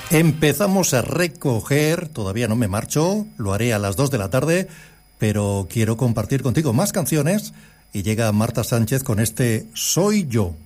Empezamos a recoger, todavía no me marcho, lo haré a las 2 de la tarde, pero quiero compartir contigo más canciones y llega Marta Sánchez con este Soy Yo.